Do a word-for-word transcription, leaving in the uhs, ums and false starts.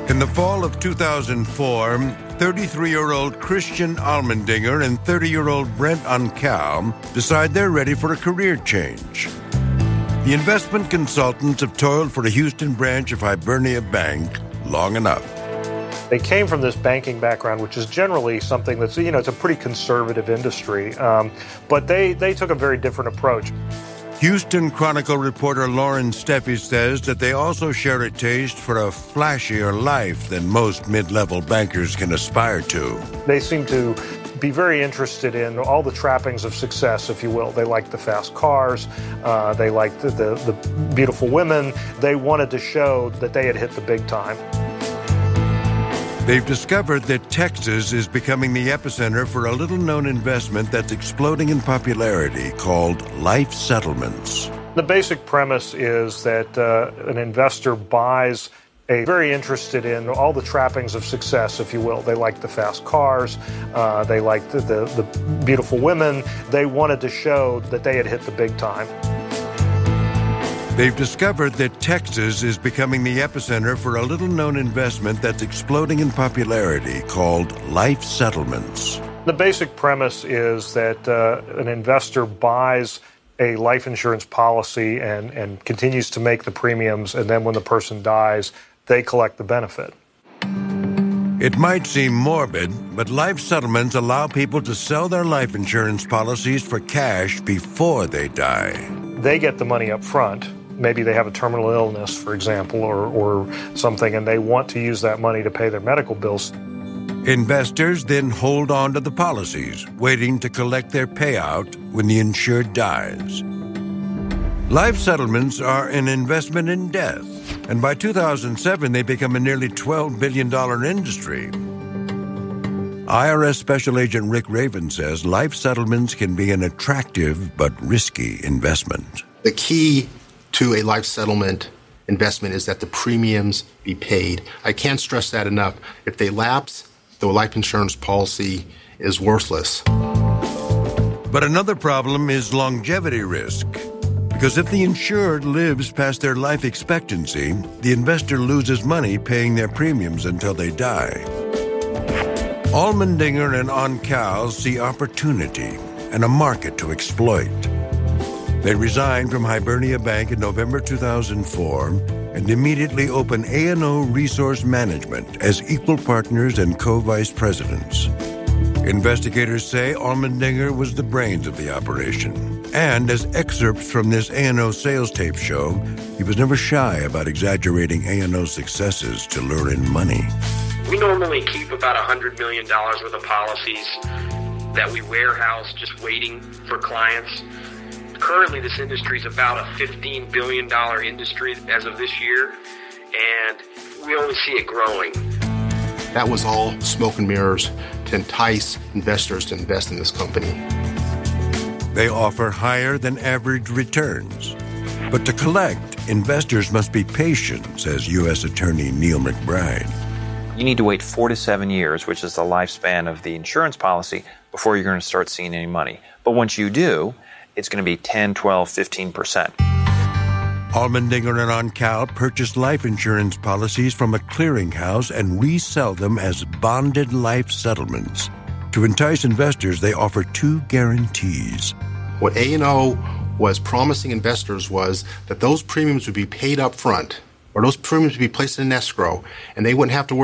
In the fall of two thousand four, thirty-three-year-old Christian Allmendinger and thirty-year-old Brent Oncal decide they're ready for a career change. The investment consultants have toiled for the Houston branch of Hibernia Bank long enough. They came from this banking background, which is generally something that's, you know, it's a pretty conservative industry. Um, but they, they took a very different approach. Houston Chronicle reporter Lauren Steffi says that they also share a taste for a flashier life than most mid-level bankers can aspire to. They seem to be very interested in all the trappings of success, if you will. They liked the fast cars. Uh, they liked the, the, the beautiful women. They wanted to show that they had hit the big time. They've discovered that Texas is becoming the epicenter for a little-known investment that's exploding in popularity called life settlements. The basic premise is that uh, an investor buys a very interested in all the trappings of success, if you will. They liked the fast cars. Uh, they liked the, the, the beautiful women. They wanted to show that they had hit the big time. They've discovered that Texas is becoming the epicenter for a little-known investment that's exploding in popularity called life settlements. The basic premise is that uh, an investor buys a life insurance policy and, and continues to make the premiums, and then when the person dies, they collect the benefit. It might seem morbid, but life settlements allow people to sell their life insurance policies for cash before they die. They get the money up front. Maybe they have a terminal illness, for example, or, or something, and they want to use that money to pay their medical bills. Investors then hold on to the policies, waiting to collect their payout when the insured dies. Life settlements are an investment in death, and by two thousand seven, they become a nearly twelve billion dollars industry. I R S Special Agent Rick Raven says life settlements can be an attractive but risky investment. The key to a life settlement investment is that the premiums be paid. I can't stress that enough. If they lapse, the life insurance policy is worthless. But another problem is longevity risk. Because if the insured lives past their life expectancy, the investor loses money paying their premiums until they die. Allmendinger and Oncal see opportunity and a market to exploit. They resigned from Hibernia Bank in November two thousand four and immediately opened A and O Resource Management as equal partners and co-vice presidents. Investigators say Allmendinger was the brains of the operation. And as excerpts from this A and O sales tape show, he was never shy about exaggerating A and O successes to lure in money. We normally keep about one hundred million dollars worth of policies that we warehouse just waiting for clients. Currently, this industry is about a fifteen billion dollars industry as of this year, and we only see it growing. That was all smoke and mirrors to entice investors to invest in this company. They offer higher than average returns. But to collect, investors must be patient, says U S Attorney Neil McBride. You need to wait four to seven years, which is the lifespan of the insurance policy, before you're going to start seeing any money. But once you do, it's going to be ten, twelve, fifteen percent. Allmendinger and Oncal purchase life insurance policies from a clearinghouse and resell them as bonded life settlements. To entice investors, they offer two guarantees. What A and O was promising investors was that those premiums would be paid up front, or those premiums would be placed in escrow, and they wouldn't have to worry